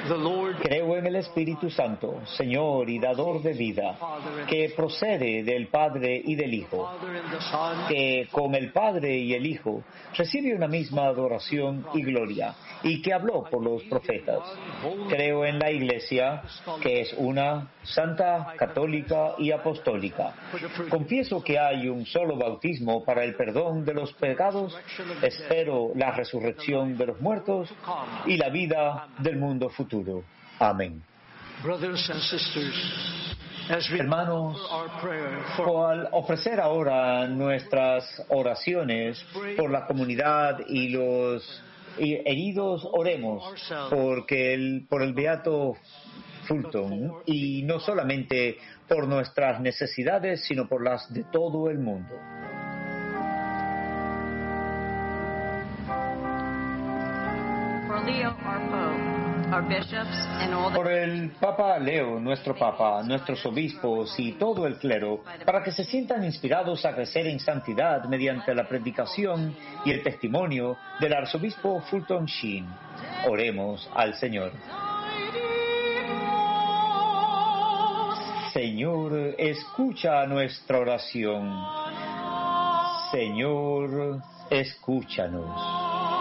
Creo en el Espíritu Santo, Señor y dador de vida, que procede del Padre y del Hijo, que con el Padre y el Hijo recibe una misma adoración y gloria, y que habló por los profetas. Creo en la Iglesia, que es una, santa, católica y apostólica. Confieso que hay un solo bautismo para el perdón de los pecados. Espero la resurrección de los muertos y la vida del mundo futuro. Amén. Hermanos, al ofrecer ahora nuestras oraciones por la comunidad y los heridos, oremos por el beato Fulton, y no solamente por nuestras necesidades, sino por las de todo el mundo. Por el Papa Leo, nuestro Papa, nuestros obispos y todo el clero, para que se sientan inspirados a crecer en santidad mediante la predicación y el testimonio del arzobispo Fulton Sheen. Oremos al Señor. Señor, escucha nuestra oración. Señor, escúchanos.